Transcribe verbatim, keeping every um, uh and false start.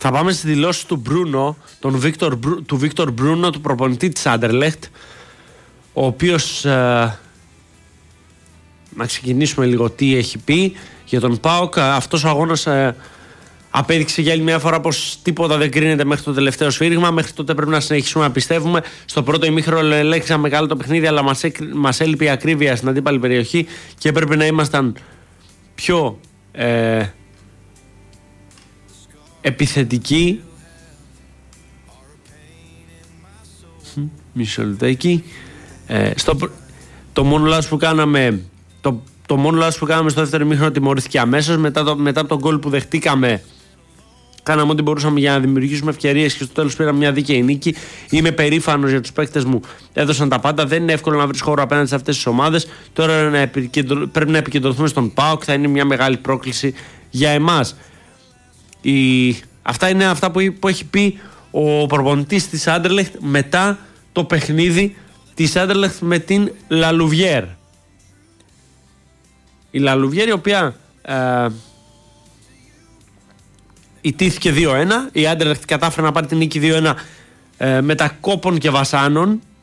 Θα πάμε στις δηλώσεις του Μπρούνο, τον Βίκτορ, του Βίκτορ Μπρούνο, του προπονητή της Άντερλεχτ, ο οποίος, ε, να ξεκινήσουμε λίγο τι έχει πει για τον ΠΑΟΚ. Αυτός ο αγώνας ε, απέδειξε για άλλη μια φορά πως τίποτα δεν κρίνεται μέχρι το τελευταίο σφύριγμα. Μέχρι τότε πρέπει να συνεχίσουμε να πιστεύουμε. Στο πρώτο ημίχρονο ελέγξαμε μεγάλο το παιχνίδι, αλλά μας, έκ, μας έλειπε η ακρίβεια στην αντίπαλη περιοχή και έπρεπε να ήμασταν πιο ε, επιθετικοί. Μισό λεπτάκι. Ε, στο, το μόνο λάθος που κάναμε το, το μόνο λάθος που κάναμε στο δεύτερο ημίχρονο τιμωρήθηκε αμέσως. Μετά, το, μετά από τον γκολ που δεχτήκαμε, κάναμε ό,τι μπορούσαμε για να δημιουργήσουμε ευκαιρίες και στο τέλος πήραμε μια δίκαιη νίκη. Είμαι περήφανος για τους παίκτες μου. Έδωσαν τα πάντα. Δεν είναι εύκολο να βρεις χώρο απέναντι σε αυτές τις ομάδες. Τώρα να επικεντρω... πρέπει να επικεντρωθούμε στον ΠΑΟΚ. Θα είναι μια μεγάλη πρόκληση για εμάς. Η... Αυτά είναι αυτά που, που έχει πει ο προπονητής της Άντερλεχτ μετά το παιχνίδι της Άντερλεχτ με την Λαλουβιέρ. Η Λαλουβιέρ, η οποία ε, ιτήθηκε δύο ένα. Η Άντερλεχτ κατάφερε να πάρει την νίκη δύο ένα ε, με τα κόπων και βασάνων.